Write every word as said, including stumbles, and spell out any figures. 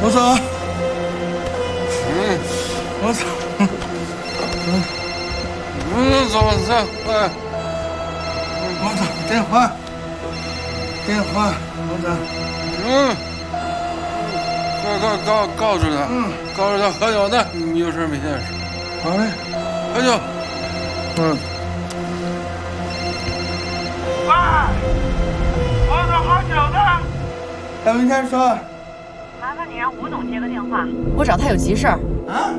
我走。 嗯， 我走。 嗯，走走，快。 我走，电话。电话，我走。 嗯。告告告告诉他，嗯，告诉他喝酒呢，你有事没事。 好嘞， 喝酒。 嗯。 喂，我说喝酒呢。 咱们先说。 麻烦你让吴总接个电话，我找他有急事儿。 啊？